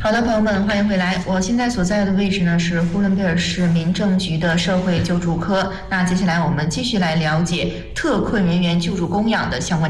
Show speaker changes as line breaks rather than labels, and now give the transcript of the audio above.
好的，朋友们，欢迎回来。我现在所在的位置呢是呼伦贝尔市民政局的社会救助科。那接下来我们继续来了解特困人员救助供养的相关